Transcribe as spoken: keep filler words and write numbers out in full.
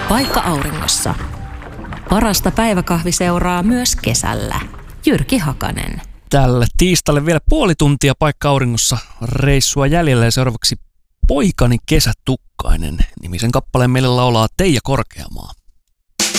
Paikka auringossa. Parasta päiväkahviseuraa myös kesällä. Jyrki Hakanen. Tälle tiistalle vielä puoli tuntia Paikka auringossa reissua jäljellä ja seuraavaksi Poikani kesätukkainen nimisen kappaleen meille laulaa Teija Korkeamaa.